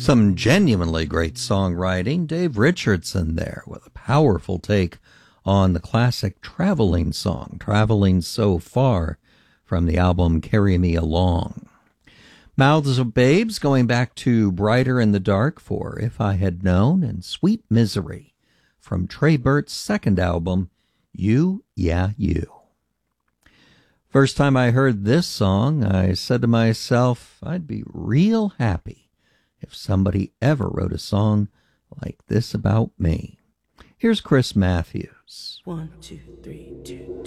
Some genuinely great songwriting. Dave Richardson there with a powerful take on the classic traveling song, Traveling So Far, from the album Carry Me Along. Mouths of Babes going back to Brighter in the Dark for If I Had Known, and Sweet Misery from Trey Burt's second album, You, Yeah, You. First time I heard this song, I said to myself, I'd be real happy if somebody ever wrote a song like this about me. Here's Chris Matthews. 1, 2, 3, 2.